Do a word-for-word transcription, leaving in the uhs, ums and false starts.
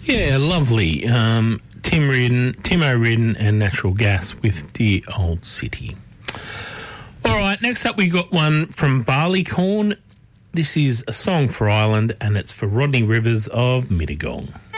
Yeah, lovely. Um, Tim Reardon, Timo Reardon and Natural Gas with Dear Old City. All right, next up we got one from Barleycorn. This is a song for Ireland and it's for Rodney Rivers of Mittagong.